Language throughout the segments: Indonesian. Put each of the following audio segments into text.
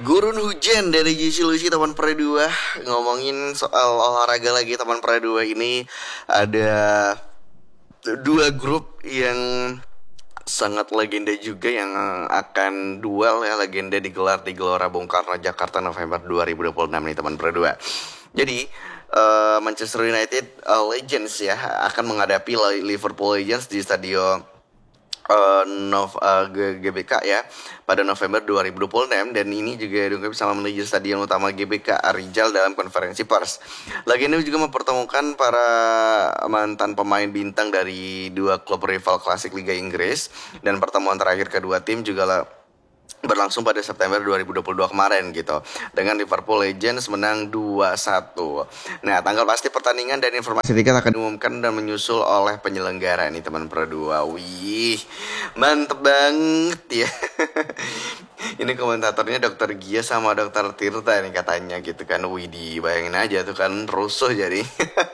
Gurun hujan dari Gizi Lucy teman Pre 2. Ngomongin soal olahraga lagi teman Pre 2 ini. Ada dua grup yang sangat legenda juga yang akan duel ya, legenda digelar di Gelora Bung Karno Jakarta November 2026 nih teman Pre 2. Jadi Manchester United Legends ya akan menghadapi Liverpool Legends di stadion GBK ya pada November 2026, dan ini juga dilengkapi sama manajer stadion utama GBK Arijal dalam konferensi pers. Laga ini juga mempertemukan para mantan pemain bintang dari dua klub rival klasik Liga Inggris, dan pertemuan terakhir kedua tim juga berlangsung pada September 2022 kemarin gitu, dengan Liverpool Legends menang 2-1. Nah, tanggal pasti pertandingan dan informasi tiket akan diumumkan dan menyusul oleh penyelenggara nih teman Pro 2. Wih, mantep banget ya. Ini komentatornya Dokter Gia sama Dokter Tirta nih katanya gitu kan. Wih, dibayangin aja tuh kan rusuh jadi.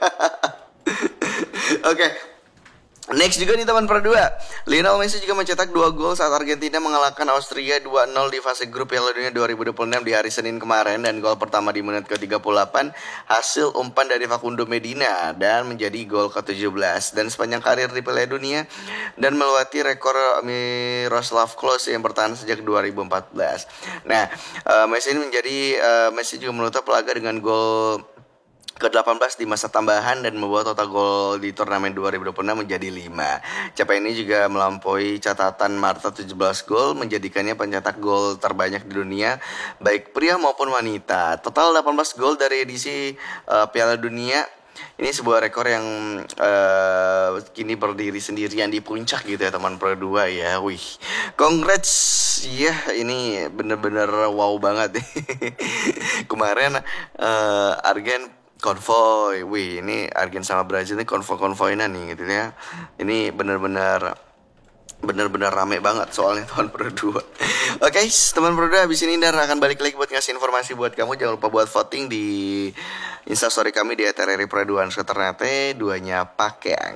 Oke. Next juga nih teman Pro 2, Lionel Messi juga mencetak 2 gol saat Argentina mengalahkan Austria 2-0 di fase grup Piala Dunia 2026 di hari Senin kemarin, dan gol pertama di menit ke-38 hasil umpan dari Facundo Medina dan menjadi gol ke-17 dan sepanjang karir di Piala Dunia, dan melewati rekor Miroslav Klose yang bertahan sejak 2014. Nah, Messi juga menutup laga dengan gol ke-18 di masa tambahan dan membawa total gol di turnamen 2026 menjadi 5. Capaian ini juga melampaui catatan Marta 17 gol, menjadikannya pencetak gol terbanyak di dunia baik pria maupun wanita. Total 18 gol dari edisi Piala Dunia. Ini sebuah rekor yang kini berdiri sendirian di puncak gitu ya teman Pro 2 ya. Wih, congrats ya, ini bener-bener wow banget. Kemarin Argen konvoy, wih ini Argen sama Brazil ini konvoy-konvoynan nih gitu ya. Ini benar-benar rame banget soalnya teman Pro 2. Oke, teman Pro 2, habis ini Dar akan balik lagi buat ngasih informasi buat kamu. Jangan lupa buat voting di Instastory kami di @rri Pro 2 _ternate, duanya pakai